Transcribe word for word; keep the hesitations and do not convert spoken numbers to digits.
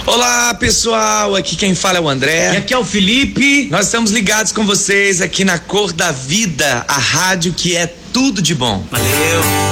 Olá, pessoal, aqui quem fala é o André. E aqui é o Felipe. Nós estamos ligados com vocês aqui na Cor da Vida, a rádio que é tudo de bom. Valeu.